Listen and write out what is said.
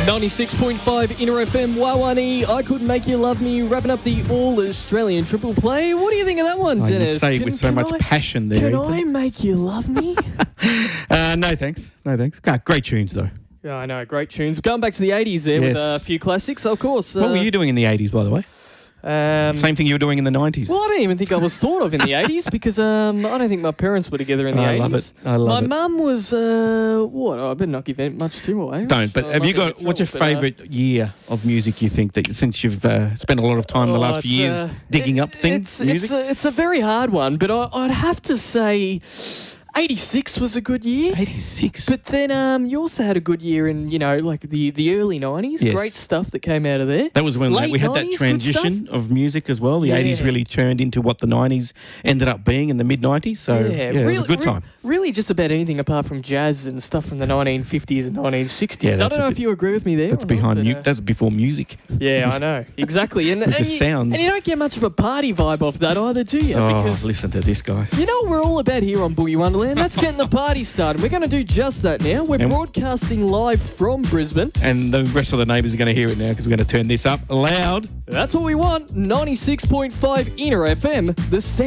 96.5 Inner FM, Y1E, I Could Make You Love Me, wrapping up the All-Australian Triple Play. What do you think of that one, Dennis? You say it with so much passion there. Can Ethan. I make you love me? No, thanks. No, thanks. Great tunes, though. Yeah, I know, great tunes. Going back to the 80s there with a few classics, of course. What were you doing in the 80s, by the way? Same thing you were doing in the 90s. Well, I don't even think I was thought of in the 80s because I don't think my parents were together in the 80s. I love it. I love it. My mum was, I better not give much too away. Don't, but have you got, what's your favourite year of music you think, that since you've spent a lot of time the last few years digging up things, music? It's a very hard one, but I'd have to say 86 was a good year. 86. But then you also had a good year in, like the early 90s. Yes. Great stuff that came out of there. That was when we had that 90s, transition of music as well. The 80s really turned into what the 90s ended up being in the mid-90s. So, it was a good time. Really just about anything apart from jazz and stuff from the 1950s and 1960s. Yeah, I don't know if you agree with me there. That's that's before music. Yeah, I know. Exactly. And sounds. And you don't get much of a party vibe off that either, do you? Because listen to this guy. You know what we're all about here on Boogie Wonderland? That's getting the party started. We're going to do just that now. We're broadcasting live from Brisbane. And the rest of the neighbours are going to hear it now because we're going to turn this up loud. That's what we want. 96.5 Inner FM, the sound.